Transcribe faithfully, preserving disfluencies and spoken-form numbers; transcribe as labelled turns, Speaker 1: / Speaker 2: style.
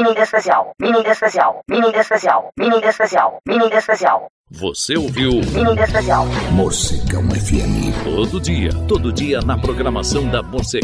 Speaker 1: mini especial, mini especial, mini especial, mini especial, mini especial.
Speaker 2: Você ouviu
Speaker 1: Mini especial.
Speaker 3: Morcegão F M.
Speaker 2: todo dia, todo dia na programação da Morcegão.